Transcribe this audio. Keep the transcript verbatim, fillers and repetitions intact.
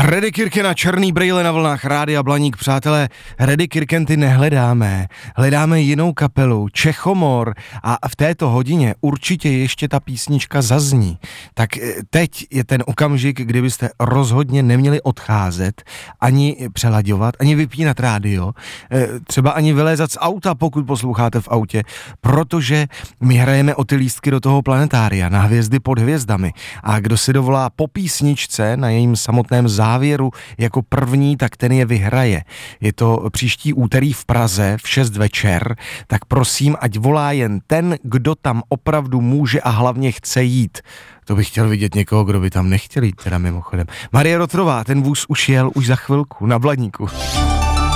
Reddy Kirken a Černý brejle na vlnách Rádia Blaník, přátelé. Reddy Kirkenty nehledáme, hledáme jinou kapelu, Čechomor, a v této hodině určitě ještě ta písnička zazní. Tak teď je ten okamžik, kdy byste rozhodně neměli odcházet, ani přelaďovat, ani vypínat rádio, třeba ani vylézat z auta, pokud posloucháte v autě, protože my hrajeme o ty lístky do toho planetária, na Hvězdy pod hvězdami. A kdo si dovolá po písničce na jejím samotném závěru jako první, tak ten je vyhraje. Je to příští úterý v Praze v šest večer, tak prosím, ať volá jen ten, kdo tam opravdu může a hlavně chce jít. To bych chtěl vidět někoho, kdo by tam nechtěl jít, teda mimochodem. Marie Rotrová, ten vůz už jel už za chvilku na Blaníku.